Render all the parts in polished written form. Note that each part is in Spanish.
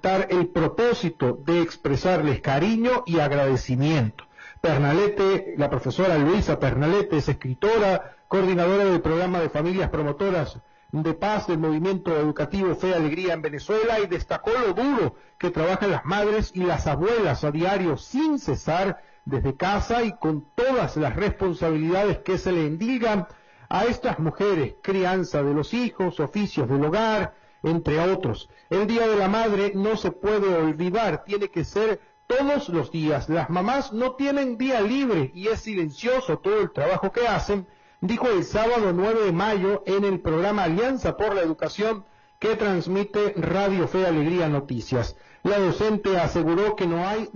concretar el propósito de expresarles cariño y agradecimiento. Pernalete, la profesora Luisa Pernalete, es escritora, coordinadora del programa de familias promotoras de paz del movimiento educativo Fe y Alegría en Venezuela, y destacó lo duro que trabajan las madres y las abuelas a diario sin cesar desde casa y con todas las responsabilidades que se le endilgan a estas mujeres: crianza de los hijos, oficios del hogar, entre otros. El Día de la Madre no se puede olvidar, tiene que ser todos los días. Las mamás no tienen día libre y es silencioso todo el trabajo que hacen, dijo el sábado 9 de mayo en el programa Alianza por la Educación que transmite Radio Fe Alegría Noticias. La docente aseguró que no hay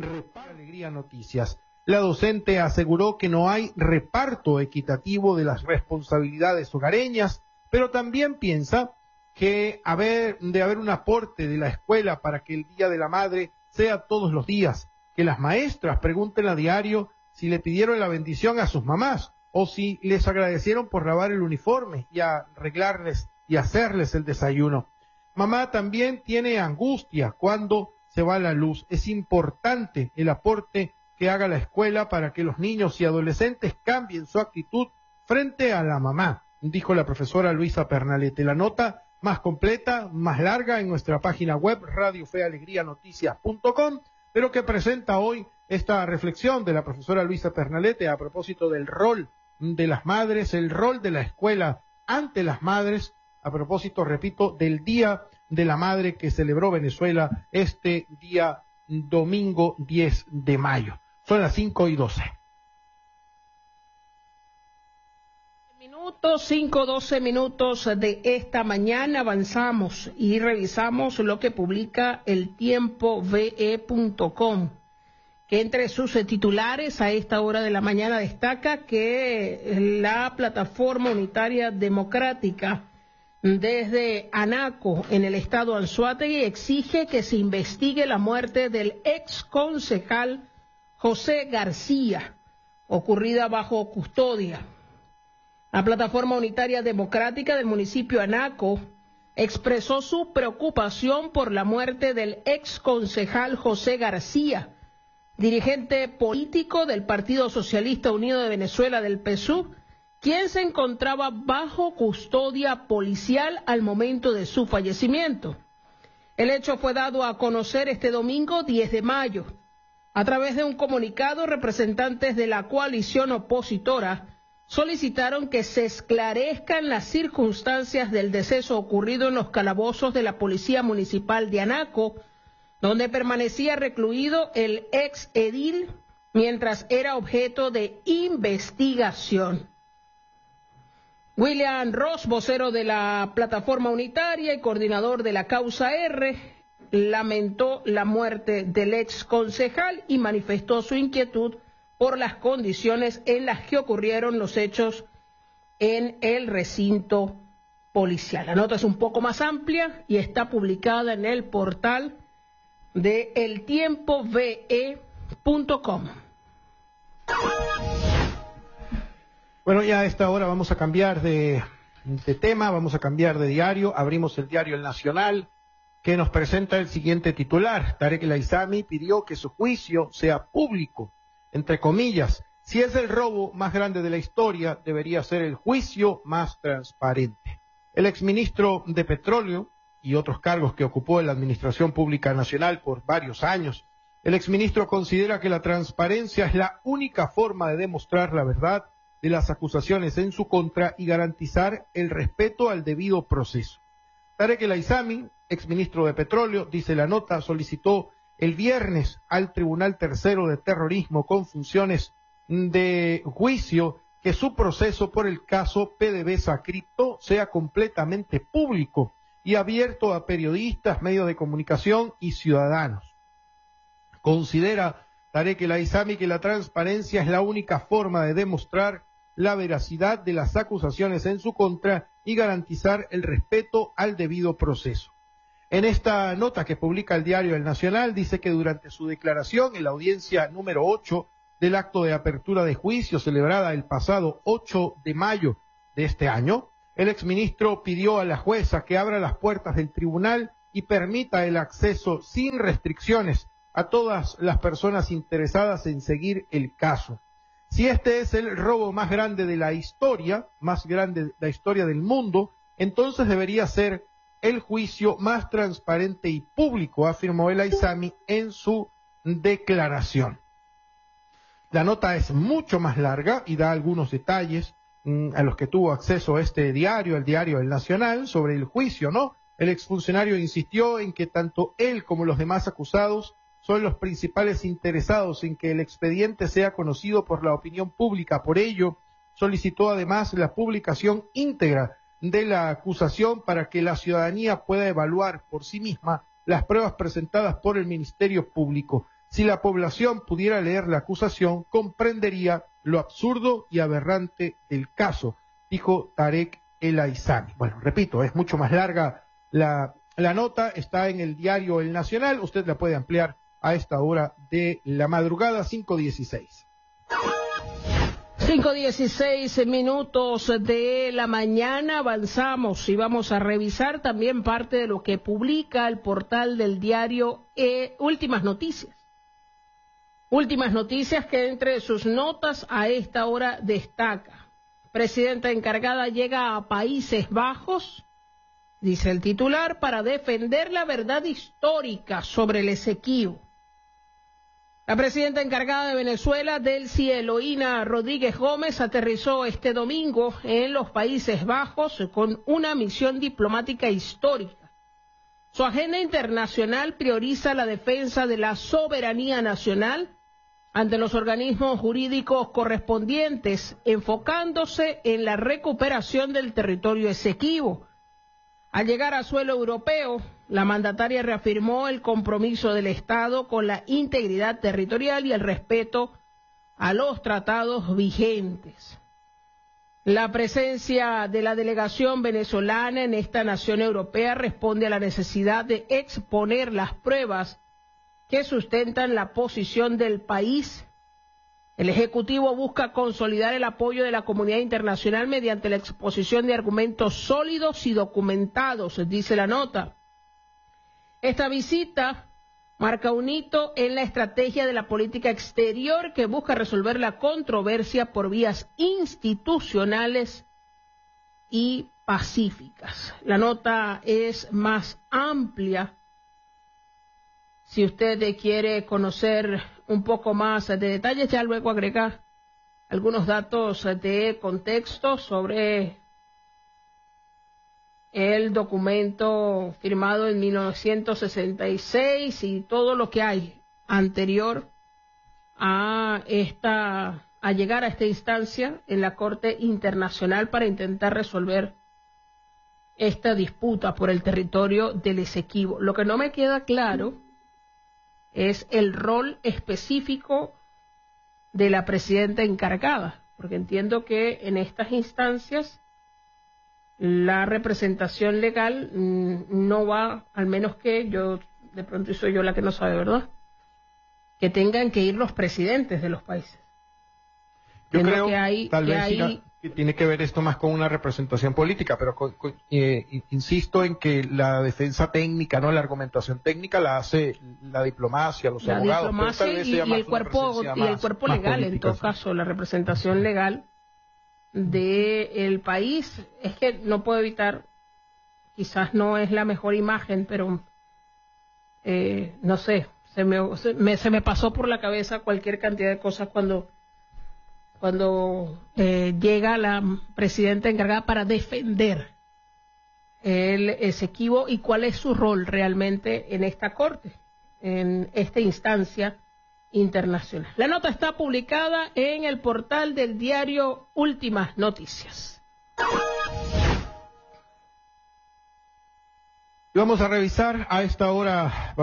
reparto equitativo de las responsabilidades hogareñas, pero también piensa que de haber un aporte de la escuela para que el Día de la Madre sea todos los días, que las maestras pregunten a diario si le pidieron la bendición a sus mamás o si les agradecieron por lavar el uniforme y arreglarles y hacerles el desayuno. Mamá también tiene angustia cuando se va la luz. Es importante el aporte que haga la escuela para que los niños y adolescentes cambien su actitud frente a la mamá, dijo la profesora Luisa Pernalete. La nota más completa, más larga, en nuestra página web radiofealegrianoticias.com, pero que presenta hoy esta reflexión de la profesora Luisa Pernalete a propósito del rol de las madres, el rol de la escuela ante las madres, a propósito, repito, del Día de la Madre que celebró Venezuela este día domingo 10 de mayo. Son las 5:12. 5:12 minutos de esta mañana. Avanzamos y revisamos lo que publica eltiempove.com, que entre sus titulares a esta hora de la mañana destaca que la Plataforma Unitaria Democrática desde Anaco en el estado Anzoátegui exige que se investigue la muerte del ex concejal José García, ocurrida bajo custodia. La Plataforma Unitaria Democrática del municipio Anaco expresó su preocupación por la muerte del ex concejal José García, dirigente político del Partido Socialista Unido de Venezuela del PSUV, quien se encontraba bajo custodia policial al momento de su fallecimiento. El hecho fue dado a conocer este domingo 10 de mayo. A través de un comunicado, representantes de la coalición opositora solicitaron que se esclarezcan las circunstancias del deceso ocurrido en los calabozos de la Policía Municipal de Anaco, donde permanecía recluido el ex edil mientras era objeto de investigación. William Ross, vocero de la Plataforma Unitaria y coordinador de la Causa R, lamentó la muerte del ex concejal y manifestó su inquietud por las condiciones en las que ocurrieron los hechos en el recinto policial. La nota es un poco más amplia y está publicada en el portal de eltiempove.com. Bueno, ya a esta hora vamos a cambiar de tema, vamos a cambiar de diario. Abrimos el diario El Nacional, que nos presenta el siguiente titular. Tarek El Aizami pidió que su juicio sea público. Entre comillas, si es el robo más grande de la historia, debería ser el juicio más transparente. El exministro de Petróleo y otros cargos que ocupó en la Administración Pública Nacional por varios años, el exministro considera que la transparencia es la única forma de demostrar la verdad de las acusaciones en su contra y garantizar el respeto al debido proceso. Tarek El Aizami, exministro de Petróleo, dice la nota, solicitó el viernes al Tribunal Tercero de Terrorismo con funciones de juicio que su proceso por el caso PDVSA Cripto sea completamente público y abierto a periodistas, medios de comunicación y ciudadanos. Considera Tarek El Aizami que la transparencia es la única forma de demostrar la veracidad de las acusaciones en su contra y garantizar el respeto al debido proceso. En esta nota que publica el diario El Nacional, dice que durante su declaración en la audiencia número 8 del acto de apertura de juicio celebrada el pasado 8 de mayo de este año, el exministro pidió a la jueza que abra las puertas del tribunal y permita el acceso sin restricciones a todas las personas interesadas en seguir el caso. Si este es el robo más grande de la historia, más grande de la historia del mundo, entonces debería ser el juicio más transparente y público, afirmó el Aizami en su declaración. La nota es mucho más larga y da algunos detalles a los que tuvo acceso este diario, el diario El Nacional, sobre el juicio, ¿no? El exfuncionario insistió en que tanto él como los demás acusados son los principales interesados en que el expediente sea conocido por la opinión pública. Por ello, solicitó además la publicación íntegra de la acusación para que la ciudadanía pueda evaluar por sí misma las pruebas presentadas por el Ministerio Público. Si la población pudiera leer la acusación, comprendería lo absurdo y aberrante del caso, dijo Tarek El Aizami. Bueno, repito, es mucho más larga la nota, está en el diario El Nacional, usted la puede ampliar a esta hora de la madrugada, 5:16. 5:16 minutos de la mañana, avanzamos y vamos a revisar también parte de lo que publica el portal del diario Últimas Noticias. Últimas Noticias, que entre sus notas a esta hora destaca: presidenta encargada llega a Países Bajos, dice el titular, para defender la verdad histórica sobre el Esequibo. La presidenta encargada de Venezuela, Delcy Eloína Rodríguez Gómez, aterrizó este domingo en los Países Bajos con una misión diplomática histórica. Su agenda internacional prioriza la defensa de la soberanía nacional ante los organismos jurídicos correspondientes, enfocándose en la recuperación del territorio Esequibo. Al llegar a suelo europeo, la mandataria reafirmó el compromiso del Estado con la integridad territorial y el respeto a los tratados vigentes. La presencia de la delegación venezolana en esta nación europea responde a la necesidad de exponer las pruebas que sustentan la posición del país. El Ejecutivo busca consolidar el apoyo de la comunidad internacional mediante la exposición de argumentos sólidos y documentados, dice la nota. Esta visita marca un hito en la estrategia de la política exterior que busca resolver la controversia por vías institucionales y pacíficas. La nota es más amplia. Si usted quiere conocer un poco más de detalles, ya luego agregar algunos datos de contexto sobre el documento firmado en 1966 y todo lo que hay anterior a llegar a esta instancia en la Corte Internacional para intentar resolver esta disputa por el territorio del Esequibo. Lo que no me queda claro es el rol específico de la presidenta encargada, porque entiendo que en estas instancias la representación legal no va, al menos que yo, de pronto soy yo la que no sabe, ¿verdad?, que tengan que ir los presidentes de los países. Yo creo que tal vez que tiene que ver esto más con una representación política, pero insisto en que la defensa técnica, no la argumentación técnica, la hace la diplomacia, los abogados. La diplomacia y el cuerpo legal, en todo caso, la representación legal del país. Es que no puedo evitar, quizás no es la mejor imagen, pero no sé, se me pasó por la cabeza cualquier cantidad de cosas cuando llega la presidenta encargada para defender el Esequibo y cuál es su rol realmente en esta corte, en esta instancia internacional. La nota está publicada en el portal del diario Últimas Noticias. Y vamos a revisar a esta hora.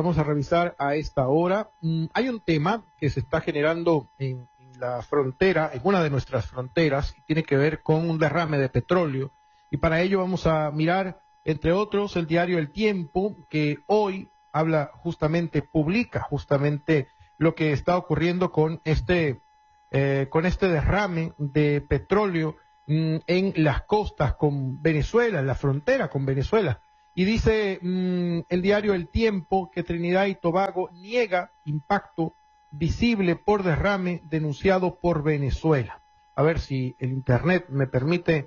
Hay un tema que se está generando en la frontera, en una de nuestras fronteras, y tiene que ver con un derrame de petróleo. Y para ello vamos a mirar, entre otros, el diario El Tiempo, que hoy publica justamente lo que está ocurriendo con este derrame de petróleo en las costas con Venezuela, en la frontera con Venezuela. Y dice el diario El Tiempo que Trinidad y Tobago niega impacto visible por derrame denunciado por Venezuela. A ver si el internet me permite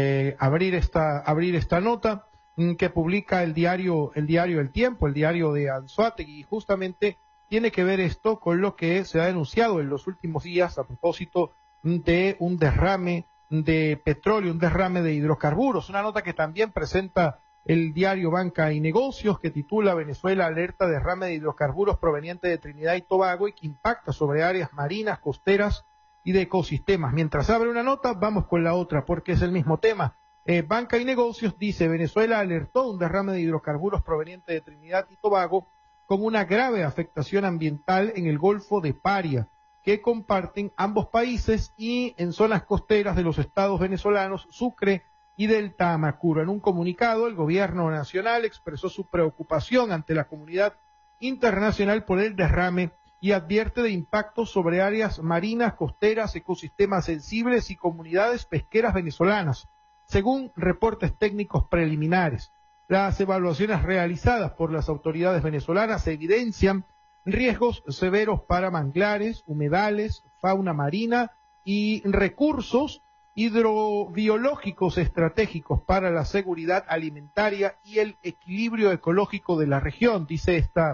abrir esta nota que publica el diario El Tiempo, el diario de Anzoátegui, y justamente tiene que ver esto con lo que se ha denunciado en los últimos días a propósito de un derrame de petróleo, un derrame de hidrocarburos. Una nota que también presenta el diario Banca y Negocios, que titula Venezuela alerta derrame de hidrocarburos proveniente de Trinidad y Tobago y que impacta sobre áreas marinas, costeras y de ecosistemas. Mientras abre una nota, vamos con la otra, porque es el mismo tema. Banca y Negocios dice, Venezuela alertó un derrame de hidrocarburos proveniente de Trinidad y Tobago con una grave afectación ambiental en el Golfo de Paria, que comparten ambos países y en zonas costeras de los estados venezolanos Sucre y del Tamacuro. En un comunicado, el gobierno nacional expresó su preocupación ante la comunidad internacional por el derrame y advierte de impactos sobre áreas marinas, costeras, ecosistemas sensibles y comunidades pesqueras venezolanas, según reportes técnicos preliminares. Las evaluaciones realizadas por las autoridades venezolanas evidencian riesgos severos para manglares, humedales, fauna marina y recursos hidrobiológicos estratégicos para la seguridad alimentaria y el equilibrio ecológico de la región, dice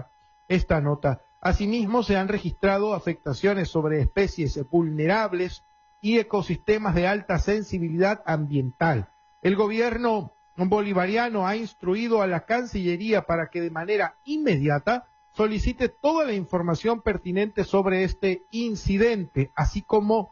esta nota. Asimismo, se han registrado afectaciones sobre especies vulnerables y ecosistemas de alta sensibilidad ambiental. El gobierno bolivariano ha instruido a la Cancillería para que de manera inmediata solicite toda la información pertinente sobre este incidente, así como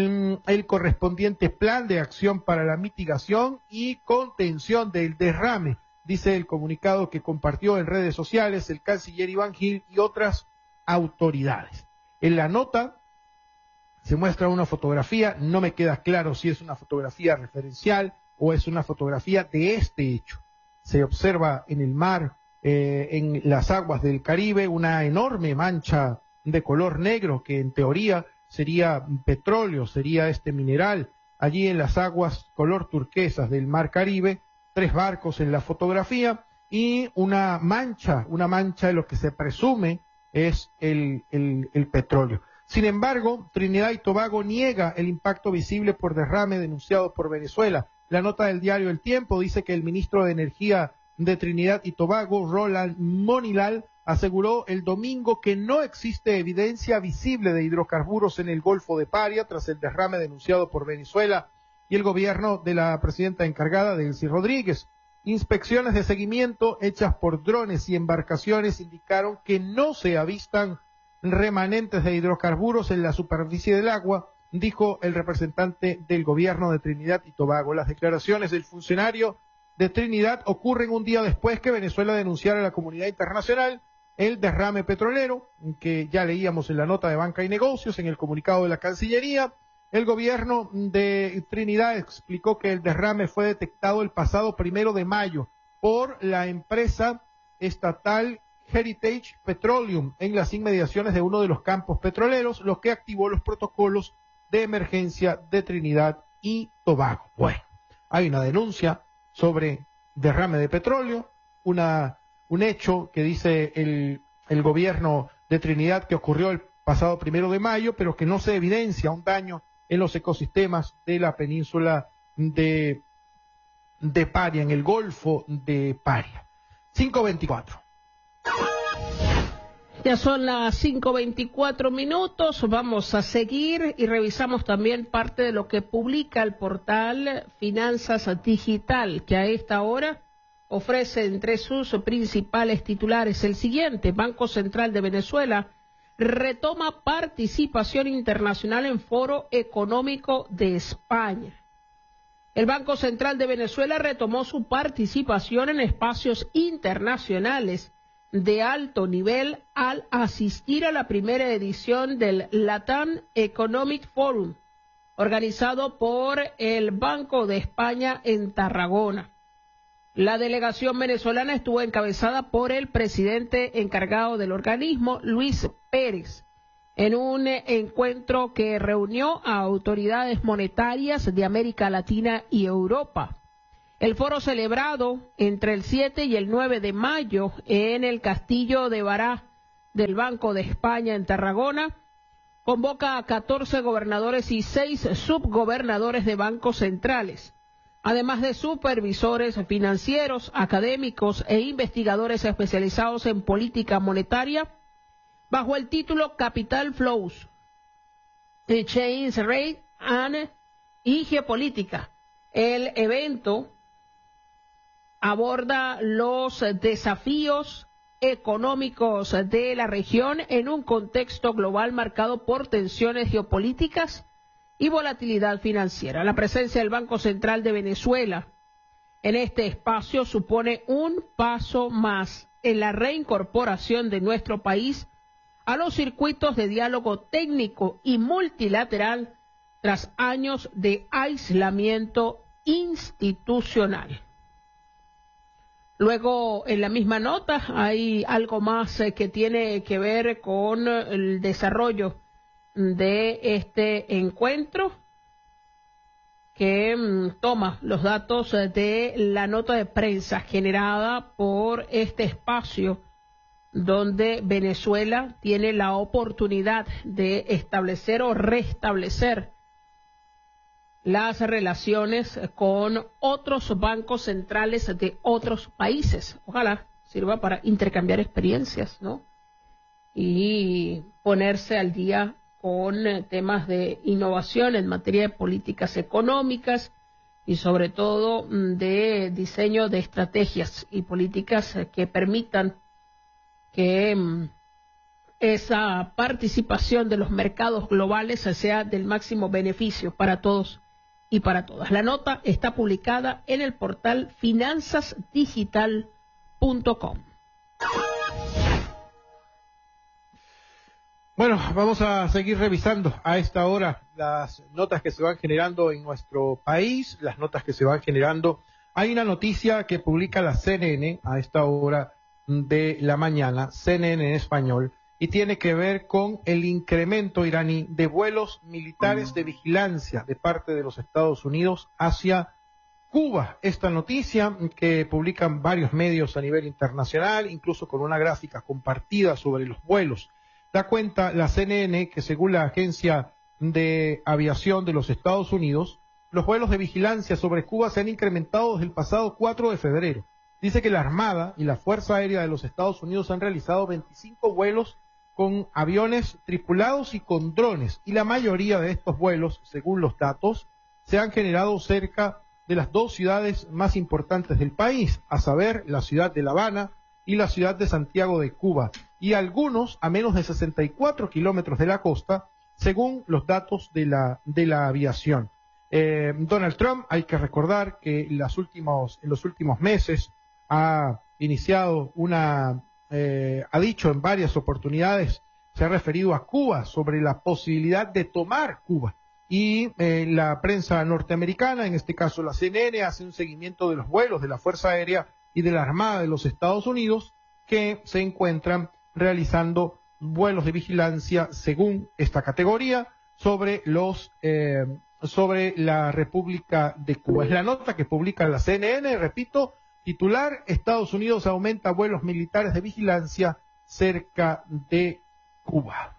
el correspondiente plan de acción para la mitigación y contención del derrame, dice el comunicado que compartió en redes sociales el canciller Iván Gil y otras autoridades. En la nota se muestra una fotografía, no me queda claro si es una fotografía referencial o es una fotografía de este hecho. Se observa en el mar, en las aguas del Caribe, una enorme mancha de color negro que en teoría sería petróleo, sería este mineral. Allí en las aguas color turquesas del mar Caribe, 3 barcos en la fotografía y una mancha de lo que se presume es el petróleo. Sin embargo, Trinidad y Tobago niega el impacto visible por derrame denunciado por Venezuela. La nota del diario El Tiempo dice que el ministro de Energía de Trinidad y Tobago, Roland Monilal, aseguró el domingo que no existe evidencia visible de hidrocarburos en el Golfo de Paria tras el derrame denunciado por Venezuela y el gobierno de la presidenta encargada, Delcy Rodríguez. Inspecciones de seguimiento hechas por drones y embarcaciones indicaron que no se avistan remanentes de hidrocarburos en la superficie del agua, dijo el representante del gobierno de Trinidad y Tobago. Las declaraciones del funcionario de Trinidad ocurren un día después que Venezuela denunciara a la comunidad internacional el derrame petrolero, que ya leíamos en la nota de Banca y Negocios, en el comunicado de la Cancillería. El gobierno de Trinidad explicó que el derrame fue detectado el pasado 1 de mayo por la empresa estatal Heritage Petroleum en las inmediaciones de uno de los campos petroleros, lo que activó los protocolos de emergencia de Trinidad y Tobago. Bueno, hay una denuncia sobre derrame de petróleo, un hecho que dice el gobierno de Trinidad que ocurrió el pasado 1 de mayo, pero que no se evidencia un daño en los ecosistemas de la península de Paria, en el Golfo de Paria. 5:24. Ya son las 5:24, vamos a seguir y revisamos también parte de lo que publica el portal Finanzas Digital, que a esta hora ofrece entre sus principales titulares el siguiente: Banco Central de Venezuela retoma participación internacional en Foro Económico de España. El Banco Central de Venezuela retomó su participación en espacios internacionales de alto nivel al asistir a la primera edición del LATAM Economic Forum, organizado por el Banco de España en Tarragona. La delegación venezolana estuvo encabezada por el presidente encargado del organismo, Luis Pérez, en un encuentro que reunió a autoridades monetarias de América Latina y Europa. El foro celebrado entre el 7 y el 9 de mayo en el Castillo de Bará del Banco de España en Tarragona convoca a 14 gobernadores y 6 subgobernadores de bancos centrales, además de supervisores financieros, académicos e investigadores especializados en política monetaria, bajo el título Capital Flows, Exchange Rate y Geopolítica. El evento aborda los desafíos económicos de la región en un contexto global marcado por tensiones geopolíticas y volatilidad financiera. La presencia del Banco Central de Venezuela en este espacio supone un paso más en la reincorporación de nuestro país a los circuitos de diálogo técnico y multilateral tras años de aislamiento institucional. Luego, en la misma nota, hay algo más que tiene que ver con el desarrollo de este encuentro, que toma los datos de la nota de prensa generada por este espacio donde Venezuela tiene la oportunidad de establecer o restablecer las relaciones con otros bancos centrales de otros países. Ojalá sirva para intercambiar experiencias, ¿no? Y ponerse al día con temas de innovación en materia de políticas económicas y sobre todo de diseño de estrategias y políticas que permitan que esa participación de los mercados globales sea del máximo beneficio para todos y para todas. La nota está publicada en el portal finanzasdigital.com. Bueno, vamos a seguir revisando a esta hora las notas que se van generando en nuestro país, las notas que se van generando. Hay una noticia que publica la CNN a esta hora de la mañana, CNN en español, y tiene que ver con el incremento iraní de vuelos militares de vigilancia de parte de los Estados Unidos hacia Cuba. Esta noticia que publican varios medios a nivel internacional, incluso con una gráfica compartida sobre los vuelos, da cuenta la CNN que según la Agencia de Aviación de los Estados Unidos, los vuelos de vigilancia sobre Cuba se han incrementado desde el pasado 4 de febrero. Dice que la Armada y la Fuerza Aérea de los Estados Unidos han realizado 25 vuelos con aviones tripulados y con drones, y la mayoría de estos vuelos, según los datos, se han generado cerca de las dos ciudades más importantes del país, a saber, la ciudad de La Habana y la ciudad de Santiago de Cuba, y algunos a menos de 64 kilómetros de la costa, según los datos de la aviación. Donald Trump, hay que recordar que en los últimos meses ha iniciado ha dicho en varias oportunidades, se ha referido a Cuba sobre la posibilidad de tomar Cuba. Y la prensa norteamericana, en este caso la CNN, hace un seguimiento de los vuelos de la Fuerza Aérea y de la Armada de los Estados Unidos que se encuentran realizando vuelos de vigilancia según esta categoría sobre la República de Cuba. Es la nota que publica la CNN, repito, titular: Estados Unidos aumenta vuelos militares de vigilancia cerca de Cuba.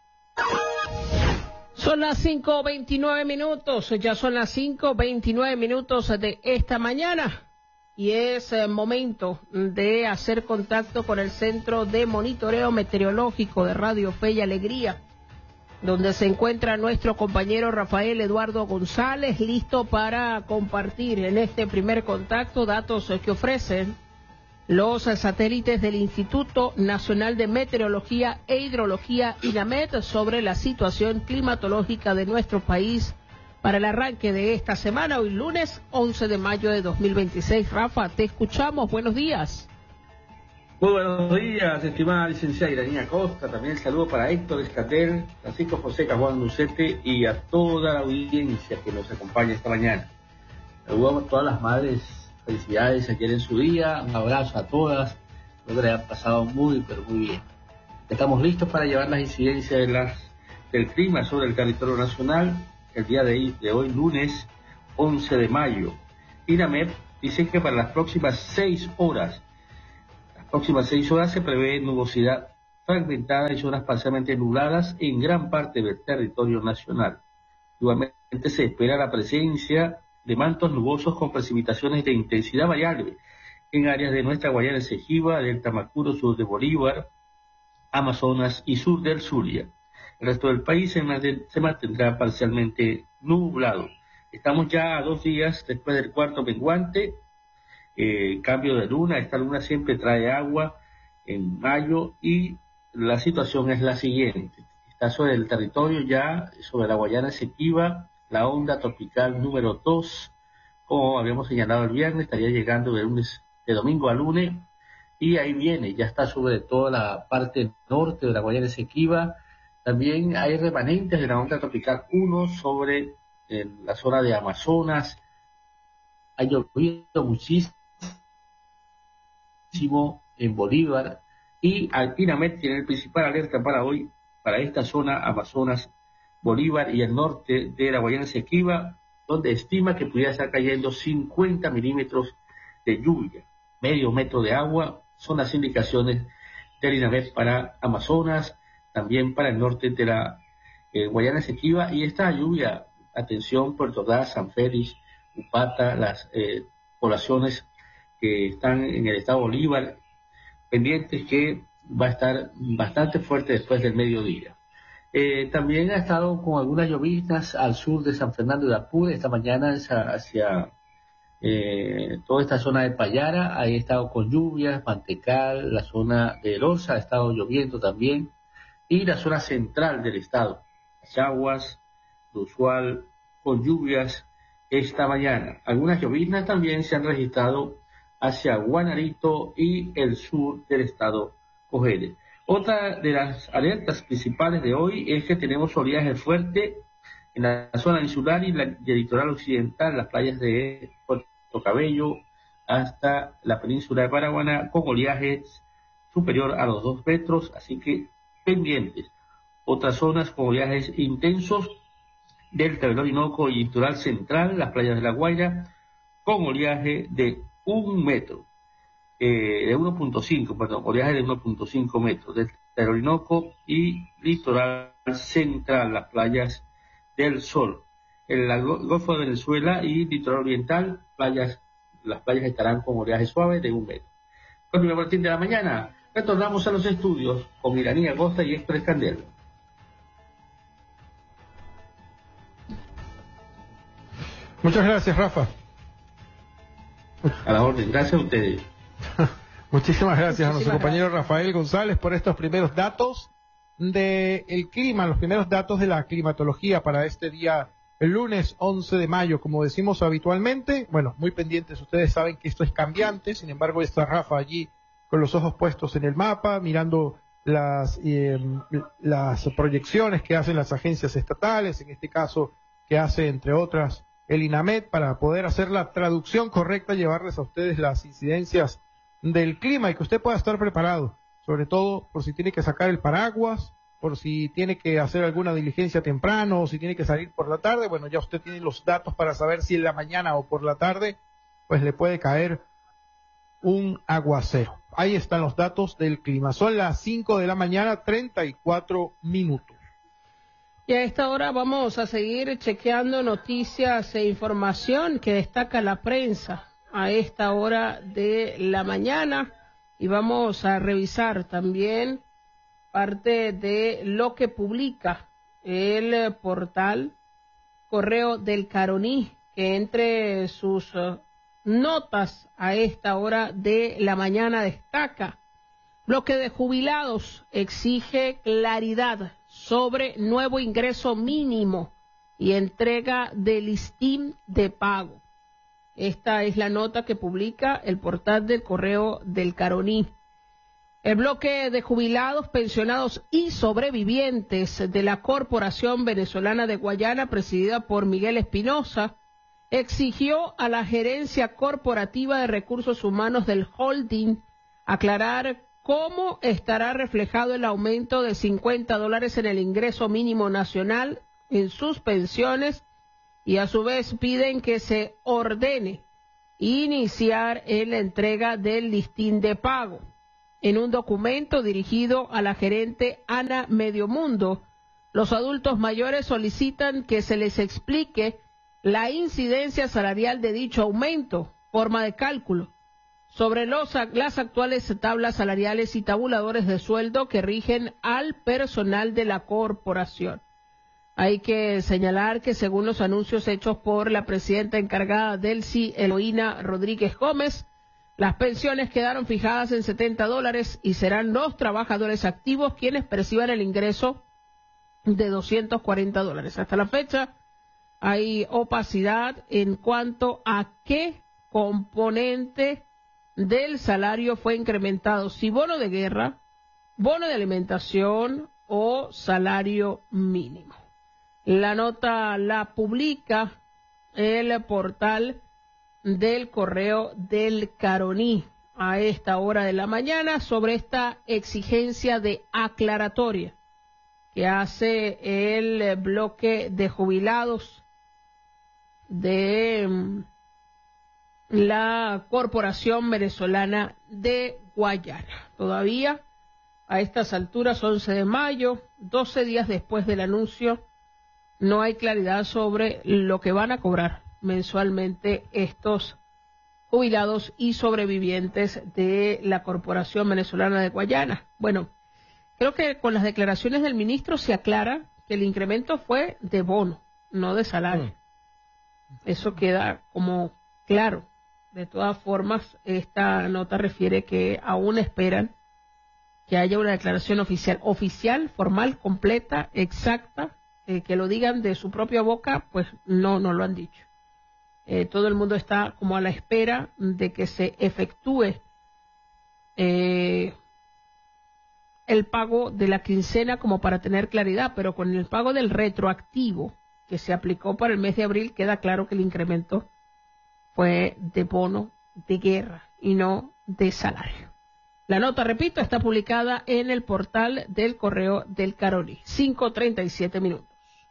Son las 5:29 minutos, ya son las 5:29 minutos de esta mañana y es momento de hacer contacto con el Centro de Monitoreo Meteorológico de Radio Fe y Alegría, donde se encuentra nuestro compañero Rafael Eduardo González, listo para compartir en este primer contacto datos que ofrecen los satélites del Instituto Nacional de Meteorología e Hidrología, INAMET, sobre la situación climatológica de nuestro país para el arranque de esta semana, hoy lunes 11 de mayo de 2026. Rafa, te escuchamos, buenos días. Muy buenos días, estimada licenciada Iranía Costa. También el saludo para Héctor Escatel, Francisco José Cajuan Lucete y a toda la audiencia que nos acompaña esta mañana. Saludamos a todas las madres, felicidades ayer en su día, un abrazo a todas, espero que le hayan pasado muy, pero muy bien. Estamos listos para llevar las incidencias del clima sobre el territorio nacional el día de hoy, lunes 11 de mayo. INAMET dice que para las próximas 6 horas se prevé nubosidad fragmentada y zonas parcialmente nubladas en gran parte del territorio nacional. Igualmente se espera la presencia de mantos nubosos con precipitaciones de intensidad variable en áreas de nuestra Guayana Esequiba, del Tamacuro, sur de Bolívar, Amazonas y sur del Zulia. El resto del país se mantendrá parcialmente nublado. Estamos ya a 2 días después del cuarto menguante, cambio de luna. Esta luna siempre trae agua en mayo y la situación es la siguiente. Está sobre el territorio ya, sobre la Guayana Esequiba, la onda tropical número 2, como habíamos señalado el viernes, estaría llegando de domingo a lunes, y ahí viene, ya está sobre toda la parte norte de la Guayana Esequiba. También hay remanentes de la onda tropical 1 sobre la zona de Amazonas. Ha llovido muchísimo en Bolívar, y Alpinamet tiene el principal alerta para hoy, para esta zona, Amazonas, Bolívar y el norte de la Guayana Esequiba, donde estima que pudiera estar cayendo 50 milímetros de lluvia, medio metro de agua. Son las indicaciones del INAMET para Amazonas, también para el norte de la Guayana Esequiba. Y esta lluvia, atención, Puerto Ordaz, San Félix, Upata, las poblaciones que están en el estado Bolívar, pendientes, que va a estar bastante fuerte después del mediodía. También ha estado con algunas lloviznas al sur de San Fernando de Apure. Esta mañana hacia toda esta zona de Payara, ahí ha estado con lluvias. Mantecal, la zona de Loza ha estado lloviendo también, y la zona central del estado, Chaguas, Usual, con lluvias esta mañana. Algunas lloviznas también se han registrado hacia Guanarito y el sur del estado Cojedes. Otra de las alertas principales de hoy es que tenemos oleaje fuerte en la zona insular y el litoral occidental, las playas de Puerto Cabello hasta la península de Paraguaná, con oleaje superior a los 2 metros, así que pendientes. Otras zonas con oleajes intensos del Terreno Orinoco y litoral central, las playas de La Guaira, con oleaje de 1 metro. De 1.5, perdón, oleaje de 1.5 metros del Orinoco y litoral central, las playas del Sol, el Golfo de Venezuela y litoral oriental, las playas estarán con oleaje suave de 1 metro. Con el boletín de la mañana, retornamos a los estudios con Iranía Costa y Héctor Escandel. Muchas gracias, Rafa. A la orden, gracias a ustedes. Muchísimas gracias a nuestro compañero Rafael González por estos primeros datos del clima, los primeros datos de la climatología para este día, el lunes 11 de mayo, como decimos habitualmente. Bueno, muy pendientes, ustedes saben que esto es cambiante, sin embargo está Rafa allí con los ojos puestos en el mapa, mirando las proyecciones que hacen las agencias estatales, en este caso que hace entre otras el INAMET, para poder hacer la traducción correcta, llevarles a ustedes las incidencias del clima y que usted pueda estar preparado, sobre todo por si tiene que sacar el paraguas, por si tiene que hacer alguna diligencia temprano o si tiene que salir por la tarde. Bueno, ya usted tiene los datos para saber si en la mañana o por la tarde pues le puede caer un aguacero. Ahí están los datos del clima. Son las 5 de la mañana, 34 minutos. Y a esta hora vamos a seguir chequeando noticias e información que destaca la prensa a esta hora de la mañana, y vamos a revisar también parte de lo que publica el portal Correo del Caroní, que entre sus notas a esta hora de la mañana destaca: bloque de jubilados exige claridad sobre nuevo ingreso mínimo y entrega de listín de pago. Esta es la nota que publica el portal del Correo del Caroní. El bloque de jubilados, pensionados y sobrevivientes de la Corporación Venezolana de Guayana, presidida por Miguel Espinosa, exigió a la Gerencia Corporativa de Recursos Humanos del holding aclarar cómo estará reflejado el aumento de $50 en el ingreso mínimo nacional en sus pensiones, y a su vez piden que se ordene iniciar en la entrega del listín de pago. En un documento dirigido a la gerente Ana Mediomundo, los adultos mayores solicitan que se les explique la incidencia salarial de dicho aumento, forma de cálculo, sobre las actuales tablas salariales y tabuladores de sueldo que rigen al personal de la corporación. Hay que señalar que según los anuncios hechos por la presidenta encargada del CI, Eloína Rodríguez Gómez, las pensiones quedaron fijadas en $70 y serán los trabajadores activos quienes perciban el ingreso de $240. Hasta la fecha hay opacidad en cuanto a qué componente del salario fue incrementado, si bono de guerra, bono de alimentación o salario mínimo. La nota la publica el portal del Correo del Caroní a esta hora de la mañana sobre esta exigencia de aclaratoria que hace el bloque de jubilados de la Corporación Venezolana de Guayana. Todavía a estas alturas, 11 de mayo, 12 días después del anuncio, no hay claridad sobre lo que van a cobrar mensualmente estos jubilados y sobrevivientes de la Corporación Venezolana de Guayana. Bueno, creo que con las declaraciones del ministro se aclara que el incremento fue de bono, no de salario. Eso queda como claro. De todas formas, esta nota refiere que aún esperan que haya una declaración oficial, formal, completa, exacta, que lo digan de su propia boca, pues no lo han dicho. Todo el mundo está como a la espera de que se efectúe el pago de la quincena como para tener claridad, pero con el pago del retroactivo que se aplicó para el mes de abril queda claro que el incremento fue de bono de guerra y no de salario. La nota, repito, está publicada en el portal del Correo del Caroní. 5:37.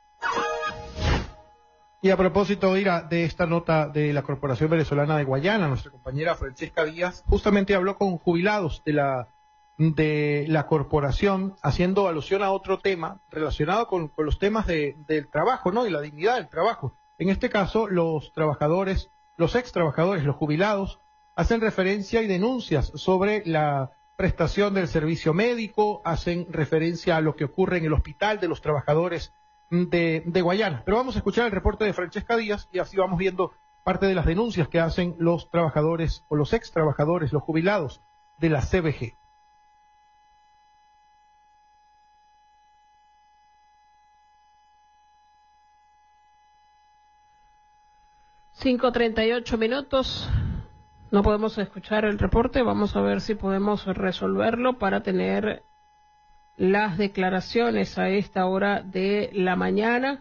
Y a propósito, Ira, de esta nota de la Corporación Venezolana de Guayana, nuestra compañera Francesca Díaz justamente habló con jubilados de la corporación, haciendo alusión a otro tema relacionado con los temas del trabajo, ¿no? Y la dignidad del trabajo. En este caso, los trabajadores, los ex trabajadores, los jubilados, hacen referencia y denuncias sobre la prestación del servicio médico, hacen referencia a lo que ocurre en el hospital de los trabajadores de Guayana. Pero vamos a escuchar el reporte de Francesca Díaz y así vamos viendo parte de las denuncias que hacen los trabajadores o los ex trabajadores, los jubilados de la CBG. $5:38. No podemos escuchar el reporte. Vamos a ver si podemos resolverlo para tener las declaraciones a esta hora de la mañana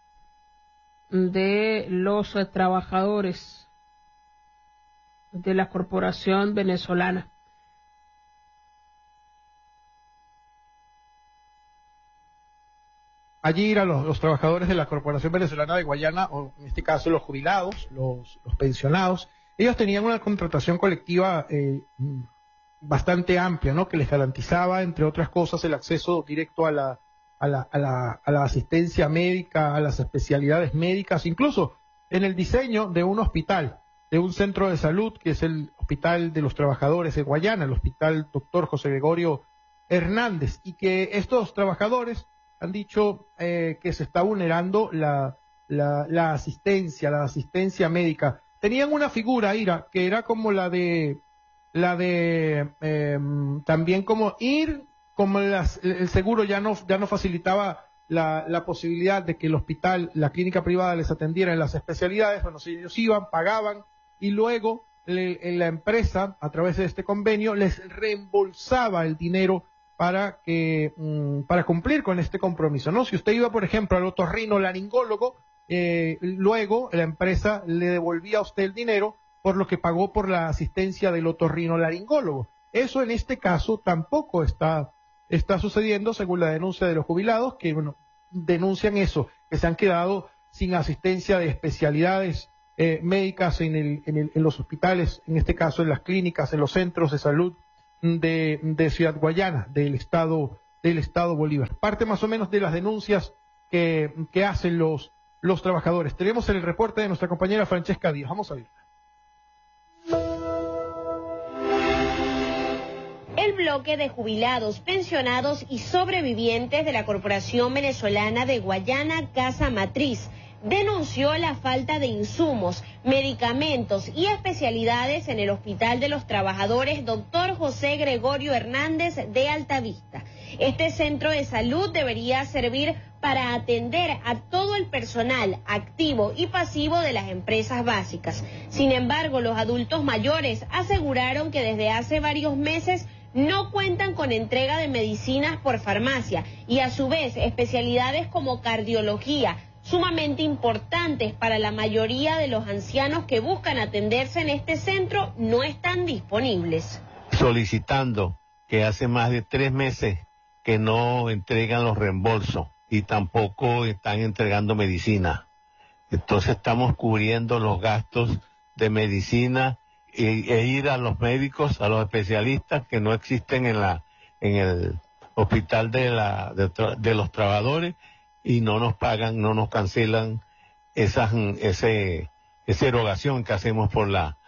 de los trabajadores de la Corporación Venezolana. Allí los trabajadores de la Corporación Venezolana de Guayana, o en este caso los jubilados, los pensionados, ellos tenían una contratación colectiva bastante amplia, ¿no? Que les garantizaba, entre otras cosas, el acceso directo a la asistencia médica, a las especialidades médicas, incluso en el diseño de un hospital, de un centro de salud, que es el Hospital de los Trabajadores de Guayana, el Hospital Dr. José Gregorio Hernández, y que estos trabajadores han dicho que se está vulnerando la asistencia médica. Tenían una figura, Ira, que era como la de también como el seguro ya no facilitaba la posibilidad de que el hospital, la clínica privada les atendiera en las especialidades. Bueno, si ellos iban, pagaban y luego la empresa, a través de este convenio, les reembolsaba el dinero para cumplir con este compromiso, ¿no? Si usted iba, por ejemplo, al otorrinolaringólogo, luego la empresa le devolvía a usted el dinero por lo que pagó por la asistencia del otorrinolaringólogo. Eso en este caso tampoco está sucediendo, según la denuncia de los jubilados, que denuncian eso, que se han quedado sin asistencia de especialidades médicas en los hospitales, en este caso en las clínicas, en los centros de salud de Ciudad Guayana, del estado Bolívar. Parte más o menos de las denuncias que hacen los trabajadores. Tenemos el reporte de nuestra compañera Francesca Díaz. Vamos a ver. El bloque de jubilados, pensionados y sobrevivientes de la Corporación Venezolana de Guayana Casa Matriz denunció la falta de insumos, medicamentos y especialidades en el Hospital de los Trabajadores Dr. José Gregorio Hernández de Altavista. Este centro de salud debería servir para atender a todo el personal activo y pasivo de las empresas básicas. Sin embargo, los adultos mayores aseguraron que desde hace varios meses no cuentan con entrega de medicinas por farmacia y a su vez especialidades como cardiología, sumamente importantes para la mayoría de los ancianos que buscan atenderse en este centro, no están disponibles. Solicitando que hace más de 3 meses que no entregan los reembolsos y tampoco están entregando medicina. Entonces estamos cubriendo los gastos de medicina e ir a los médicos, a los especialistas que no existen en el hospital de los trabajadores, y no nos pagan, no nos cancelan esa erogación que hacemos por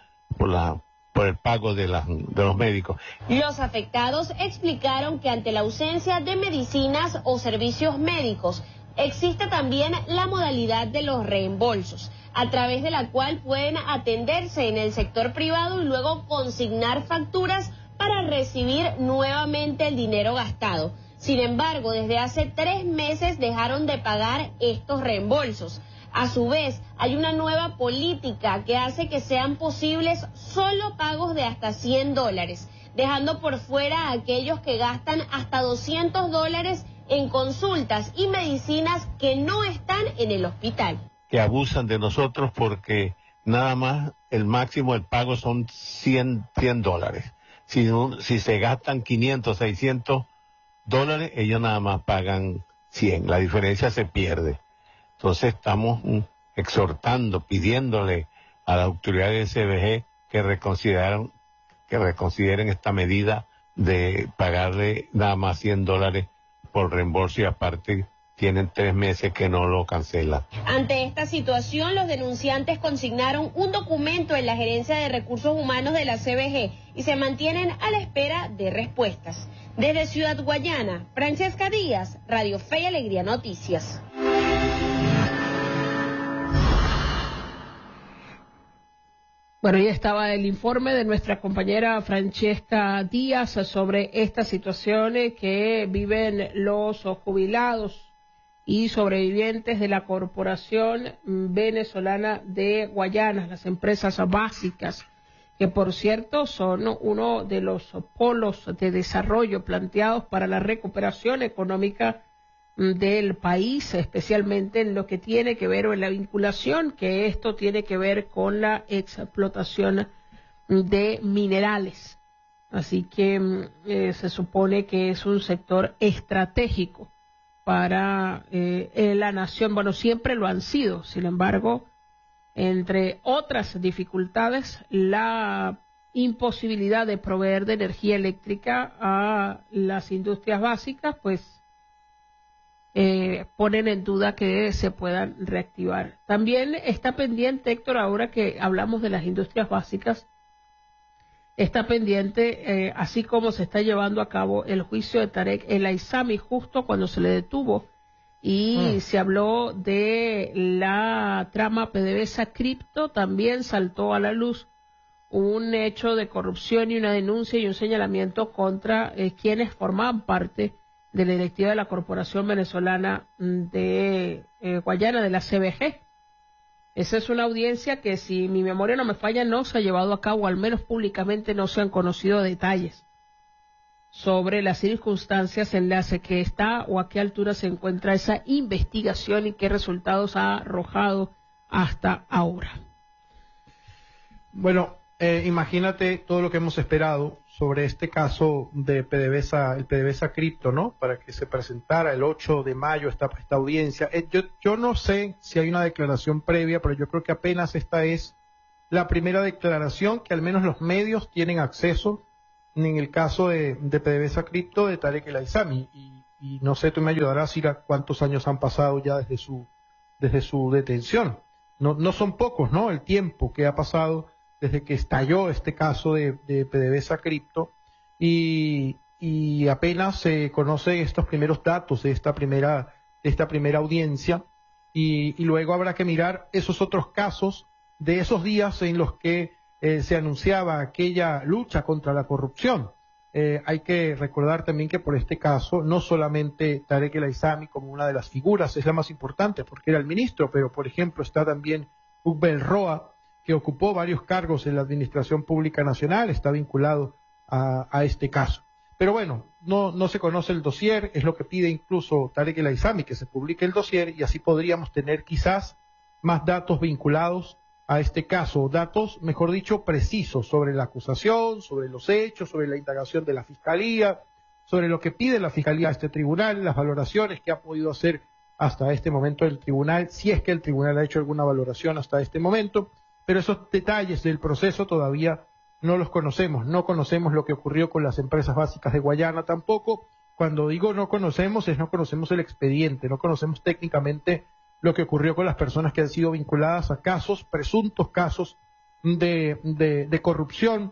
el pago de los médicos. Los afectados explicaron que ante la ausencia de medicinas o servicios médicos, existe también la modalidad de los reembolsos, a través de la cual pueden atenderse en el sector privado y luego consignar facturas para recibir nuevamente el dinero gastado. Sin embargo, desde hace 3 meses dejaron de pagar estos reembolsos. A su vez, hay una nueva política que hace que sean posibles solo pagos de hasta $100, dejando por fuera a aquellos que gastan hasta $200 en consultas y medicinas que no están en el hospital. Que abusan de nosotros porque nada más el máximo del pago son $100. Si se gastan 500, 600 dólares, ellos nada más pagan 100, la diferencia se pierde. Entonces estamos exhortando, pidiéndole a la autoridad de CBG que reconsideren esta medida de pagarle nada más $100 por reembolso, y aparte tienen 3 meses que no lo cancelan. Ante esta situación, los denunciantes consignaron un documento en la Gerencia de Recursos Humanos de la CBG y se mantienen a la espera de respuestas. Desde Ciudad Guayana, Francesca Díaz, Radio Fe y Alegría Noticias. Bueno, ya estaba el informe de nuestra compañera Francesca Díaz sobre estas situaciones que viven los jubilados y sobrevivientes de la Corporación Venezolana de Guayana, las empresas básicas, que por cierto son uno de los polos de desarrollo planteados para la recuperación económica del país, especialmente en lo que tiene que ver, o en la vinculación que esto tiene que ver con la explotación de minerales. Así que se supone que es un sector estratégico para la nación. Bueno, siempre lo han sido. Sin embargo, entre otras dificultades, la imposibilidad de proveer de energía eléctrica a las industrias básicas, pues ponen en duda que se puedan reactivar. También está pendiente, Héctor, ahora que hablamos de las industrias básicas, está pendiente, así como se está llevando a cabo el juicio de Tarek El Aissami, justo cuando se le detuvo y se habló de la trama PDVSA Cripto, también saltó a la luz un hecho de corrupción y una denuncia y un señalamiento contra quienes formaban parte de la directiva de la Corporación Venezolana de Guayana, de la CBG. Esa es una audiencia que, si mi memoria no me falla, no se ha llevado a cabo, al menos públicamente no se han conocido detalles sobre las circunstancias en las que está o a qué altura se encuentra esa investigación y qué resultados ha arrojado hasta ahora. Bueno, imagínate todo lo que hemos esperado sobre este caso de PDVSA, el PDVSA Cripto, ¿no? Para que se presentara el 8 de mayo esta audiencia. Yo no sé si hay una declaración previa, pero yo creo que apenas esta es la primera declaración que al menos los medios tienen acceso en el caso de PDVSA Cripto de Tarek El Aissami. Y no sé, tú me ayudarás, Ira, cuántos años han pasado ya desde su detención. No son pocos, ¿no? El tiempo que ha pasado desde que estalló este caso de PDVSA Cripto y apenas se conocen estos primeros datos de esta primera audiencia y luego habrá que mirar esos otros casos de esos días en los que se anunciaba aquella lucha contra la corrupción. Hay que recordar también que por este caso no solamente Tarek El Aissami como una de las figuras es la más importante porque era el ministro, pero por ejemplo está también Ukbel Roa, que ocupó varios cargos en la Administración Pública Nacional, está vinculado a este caso. Pero bueno, no se conoce el dossier, es lo que pide incluso Tarek El Aissami, que se publique el dossier y así podríamos tener quizás más datos vinculados a este caso, datos, mejor dicho, precisos sobre la acusación, sobre los hechos, sobre la indagación de la Fiscalía, sobre lo que pide la Fiscalía a este tribunal, las valoraciones que ha podido hacer hasta este momento el tribunal, si es que el tribunal ha hecho alguna valoración hasta este momento. Pero esos detalles del proceso todavía no los conocemos. No conocemos lo que ocurrió con las empresas básicas de Guayana tampoco. Cuando digo no conocemos, no conocemos el expediente, no conocemos técnicamente lo que ocurrió con las personas que han sido vinculadas a casos, presuntos casos de corrupción,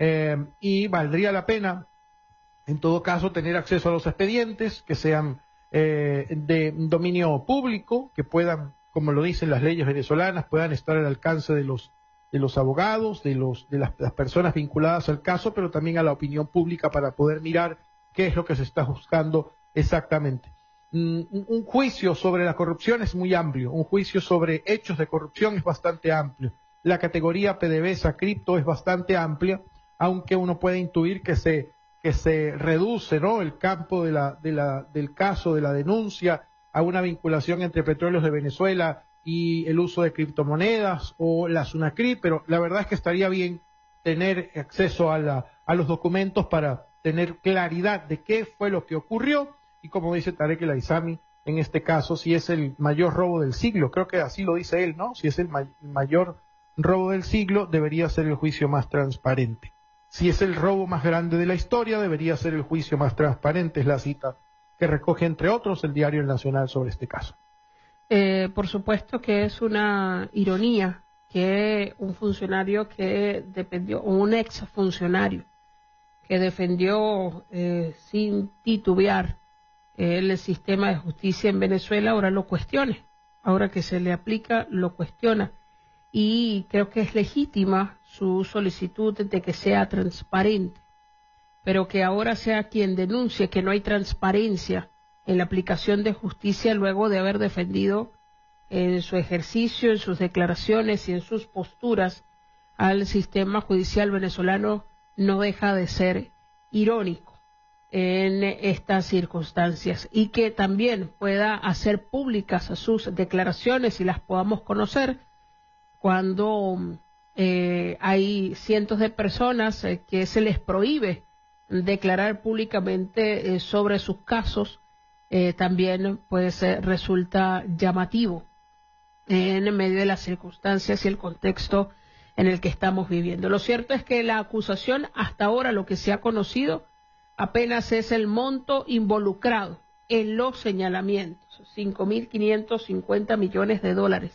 y valdría la pena, en todo caso, tener acceso a los expedientes que sean de dominio público, que puedan, como lo dicen las leyes venezolanas, puedan estar al alcance de los abogados, de las personas vinculadas al caso, pero también a la opinión pública para poder mirar qué es lo que se está buscando exactamente. Un juicio sobre la corrupción es muy amplio, un juicio sobre hechos de corrupción es bastante amplio. La categoría PDVSA Cripto es bastante amplia, aunque uno puede intuir que se reduce, ¿no?, el campo del caso, de la denuncia, a una vinculación entre Petróleos de Venezuela y el uso de criptomonedas o la SUNACRIP, pero la verdad es que estaría bien tener acceso a los documentos para tener claridad de qué fue lo que ocurrió y, como dice Tarek El Aissami, en este caso, si es el mayor robo del siglo, creo que así lo dice él, ¿no? Si es el mayor robo del siglo, debería ser el juicio más transparente. Si es el robo más grande de la historia, debería ser el juicio más transparente, es la cita que recoge, entre otros, el diario El Nacional sobre este caso. Por supuesto que es una ironía que un funcionario que dependió, un ex funcionario que defendió sin titubear el sistema de justicia en Venezuela, ahora lo cuestione, ahora que se le aplica, lo cuestiona. Y creo que es legítima su solicitud de que sea transparente, pero que ahora sea quien denuncie que no hay transparencia en la aplicación de justicia luego de haber defendido en su ejercicio, en sus declaraciones y en sus posturas al sistema judicial venezolano, no deja de ser irónico en estas circunstancias, y que también pueda hacer públicas sus declaraciones y las podamos conocer cuando hay cientos de personas que se les prohíbe declarar públicamente sobre sus casos. También pues resulta llamativo en medio de las circunstancias y el contexto en el que estamos viviendo. Lo cierto es que la acusación, hasta ahora lo que se ha conocido, apenas es el monto involucrado en los señalamientos, 5.550 millones de dólares.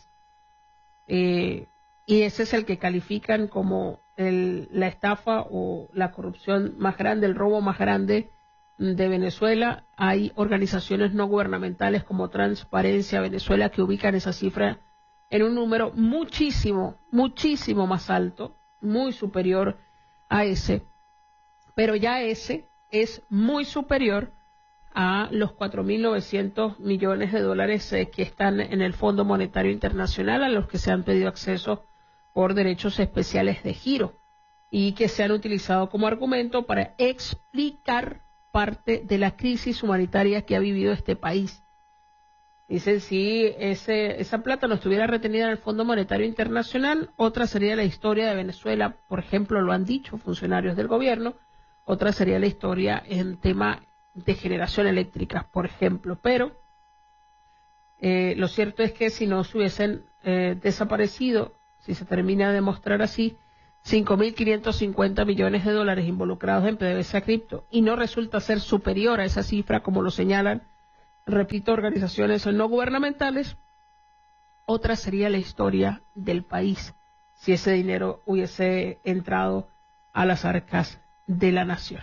Y ese es el que califican como la estafa o la corrupción más grande, el robo más grande de Venezuela. Hay organizaciones no gubernamentales como Transparencia Venezuela que ubican esa cifra en un número muchísimo más alto, muy superior a ese, pero ya ese es muy superior a los 4.900 millones de dólares que están en el Fondo Monetario Internacional, a los que se han pedido acceso por derechos especiales de giro y que se han utilizado como argumento para explicar parte de la crisis humanitaria que ha vivido este país. Dicen, si esa plata no estuviera retenida en el Fondo Monetario Internacional, otra sería la historia de Venezuela, por ejemplo, lo han dicho funcionarios del gobierno, otra sería la historia en tema de generación eléctrica, por ejemplo. Pero lo cierto es que si no se hubiesen desaparecido, si se termina de demostrar así, 5.550 millones de dólares involucrados en PDVSA Cripto, y no resulta ser superior a esa cifra, como lo señalan, repito, organizaciones no gubernamentales, otra sería la historia del país si ese dinero hubiese entrado a las arcas de la nación.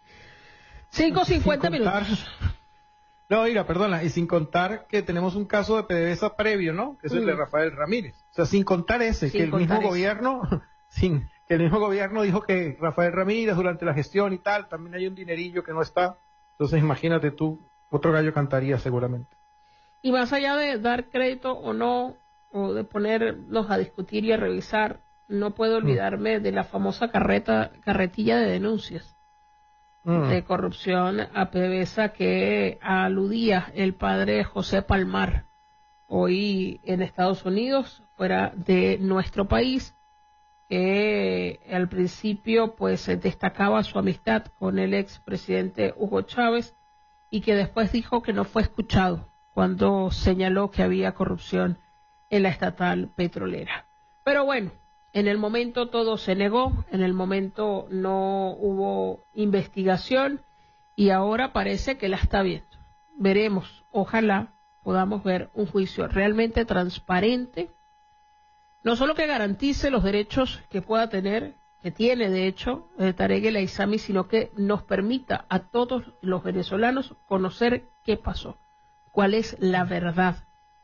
5:50 minutos. No, oiga, perdona, y sin contar que tenemos un caso de PDVSA previo, ¿no? Que es el de Rafael Ramírez. O sea, sin contar ese, que el mismo gobierno, que el mismo gobierno dijo que Rafael Ramírez durante la gestión y tal, también hay un dinerillo que no está. Entonces imagínate tú, otro gallo cantaría seguramente. Y más allá de dar crédito o no, o de ponernos a discutir y a revisar, no puedo olvidarme de la famosa carretilla de denuncias de corrupción a PDVSA que aludía el padre José Palmar, hoy en Estados Unidos, fuera de nuestro país, que al principio pues destacaba su amistad con el expresidente Hugo Chávez, y que después dijo que no fue escuchado cuando señaló que había corrupción en la estatal petrolera. Pero bueno, en el momento todo se negó, en el momento no hubo investigación, y ahora parece que la está viendo. Veremos, ojalá podamos ver un juicio realmente transparente, no solo que garantice los derechos que pueda tener, que tiene de hecho Tarek El Aissami, sino que nos permita a todos los venezolanos conocer qué pasó, cuál es la verdad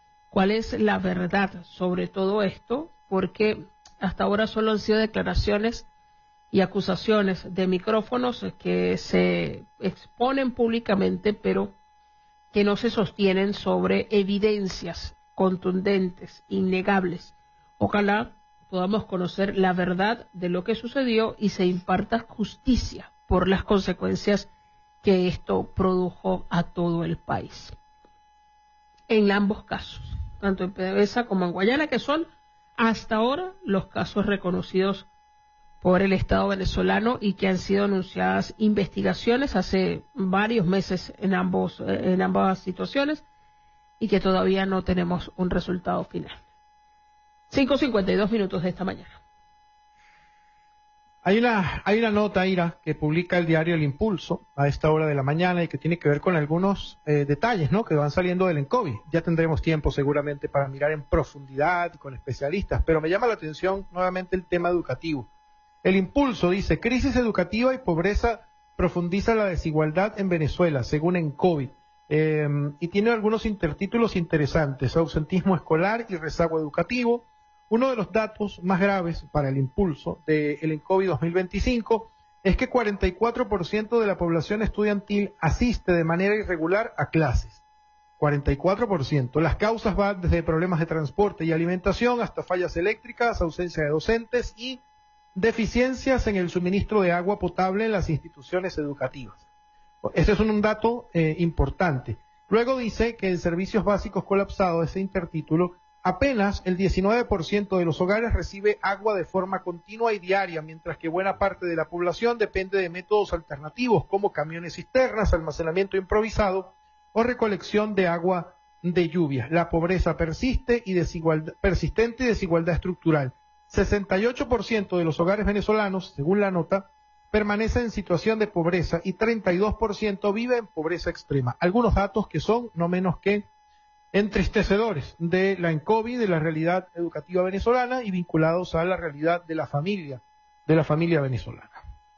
sobre todo esto, porque hasta ahora solo han sido declaraciones y acusaciones de micrófonos que se exponen públicamente, pero que no se sostienen sobre evidencias contundentes, innegables. Ojalá podamos conocer la verdad de lo que sucedió y se imparta justicia por las consecuencias que esto produjo a todo el país. En ambos casos, tanto en PDVSA como en Guayana, que son hasta ahora los casos reconocidos por el Estado venezolano y que han sido anunciadas investigaciones hace varios meses en ambas situaciones, y que todavía no tenemos un resultado final. 5:52 minutos de esta mañana. Hay una nota, Ira, que publica el diario El Impulso a esta hora de la mañana y que tiene que ver con algunos detalles, ¿no?, que van saliendo del ENCOVI. Ya tendremos tiempo seguramente para mirar en profundidad con especialistas, pero me llama la atención nuevamente el tema educativo. El Impulso dice: crisis educativa y pobreza profundiza la desigualdad en Venezuela, según ENCOVI. Y tiene algunos intertítulos interesantes: ausentismo escolar y rezago educativo. Uno de los datos más graves para el Impulso del ENCOVI 2025 es que 44% de la población estudiantil asiste de manera irregular a clases. 44%. Las causas van desde problemas de transporte y alimentación hasta fallas eléctricas, ausencia de docentes y deficiencias en el suministro de agua potable en las instituciones educativas. Ese es un dato importante. Luego dice que en servicios básicos colapsados, ese intertítulo, apenas el 19% de los hogares recibe agua de forma continua y diaria, mientras que buena parte de la población depende de métodos alternativos como camiones cisternas, almacenamiento improvisado o recolección de agua de lluvia. La pobreza persistente y desigualdad estructural. 68% de los hogares venezolanos, según la nota, permanecen en situación de pobreza y 32% vive en pobreza extrema. Algunos datos que son no menos que entristecedores de la ENCOVI, de la realidad educativa venezolana y vinculados a la realidad de la familia venezolana.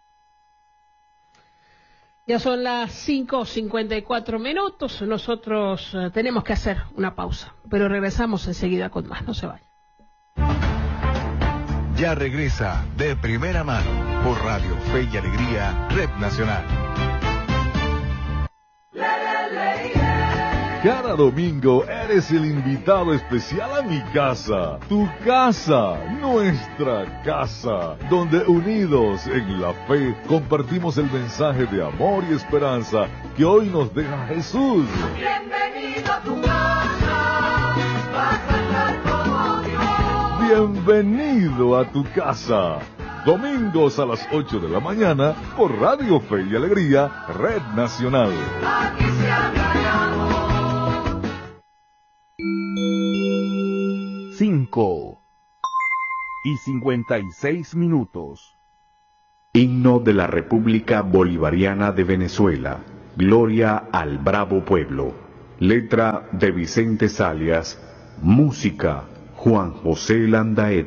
Ya son las 5:54 minutos. Nosotros tenemos que hacer una pausa, pero regresamos enseguida con más. No se vayan. Ya regresa De Primera Mano por Radio Fe y Alegría, Red Nacional. Cada domingo eres el invitado especial a mi casa, tu casa, nuestra casa, donde unidos en la fe compartimos el mensaje de amor y esperanza que hoy nos deja Jesús. Bienvenido a tu casa. Bienvenido a tu casa. Domingos a las 8 de la mañana por Radio Fe y Alegría, Red Nacional. 5:56. Himno de la República Bolivariana de Venezuela. Gloria al bravo pueblo. Letra de Vicente Salias. Música Juan José Landaeta.